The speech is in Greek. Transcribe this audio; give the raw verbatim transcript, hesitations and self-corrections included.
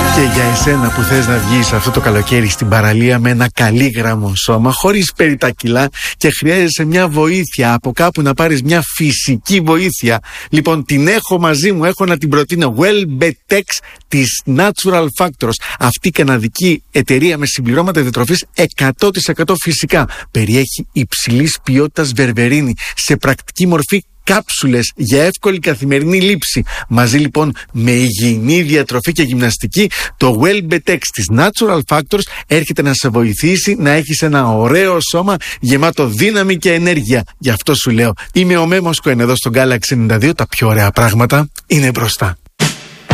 Και για εσένα που θες να βγεις αυτό το καλοκαίρι στην παραλία με ένα καλύγραμμο σώμα, χωρίς περί τα κιλά, και χρειάζεσαι μια βοήθεια από κάπου, να πάρεις μια φυσική βοήθεια, λοιπόν την έχω μαζί μου, έχω να την προτείνω. Welbetex της Natural Factors. Αυτή η καναδική εταιρεία με συμπληρώματα διατροφής εκατό τοις εκατό φυσικά περιέχει υψηλής ποιότητας βερβερίνη σε πρακτική μορφή, κάψουλες για εύκολη καθημερινή λήψη. Μαζί λοιπόν με υγιεινή διατροφή και γυμναστική, το Welbetex της Natural Factors έρχεται να σε βοηθήσει να έχεις ένα ωραίο σώμα γεμάτο δύναμη και ενέργεια. Γι' αυτό σου λέω, είμαι ο Μέμος Κοέν εδώ στο Galaxy ενενήντα δύο, τα πιο ωραία πράγματα είναι μπροστά.